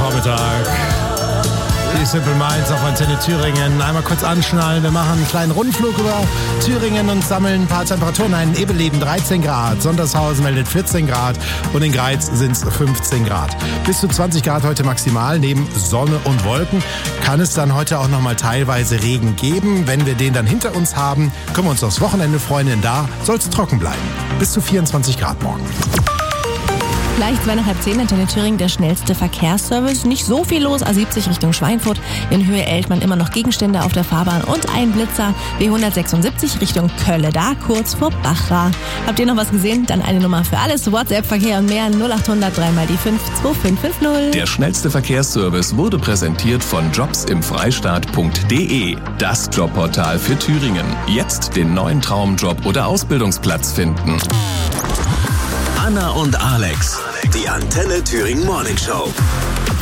Vormittag. Die Simple Minds auf Antenne Thüringen. Einmal kurz anschnallen. Wir machen einen kleinen Rundflug über Thüringen und sammeln ein paar Temperaturen ein. Ebeleben 13 Grad, Sondershausen meldet 14 Grad und in Greiz sind es 15 Grad. Bis zu 20 Grad heute maximal. Neben Sonne und Wolken kann es dann heute auch nochmal teilweise Regen geben. Wenn wir den dann hinter uns haben, können wir uns aufs Wochenende freuen, denn da soll es trocken bleiben. Bis zu 24 Grad morgen. Gleich 9:30 Antenne Thüringen, der schnellste Verkehrsservice. Nicht so viel los, A70 Richtung Schweinfurt. In Höhe Eltmann immer noch Gegenstände auf der Fahrbahn und ein Blitzer. B176 Richtung Kölle, da kurz vor Bachra. Habt ihr noch was gesehen? Dann eine Nummer für alles. WhatsApp-Verkehr und mehr 0800 3 mal die 5 2550. Der schnellste Verkehrsservice wurde präsentiert von jobsimfreistaat.de. Das Jobportal für Thüringen. Jetzt den neuen Traumjob oder Ausbildungsplatz finden. Anna und Alex, die Antenne Thüringen Morning Show.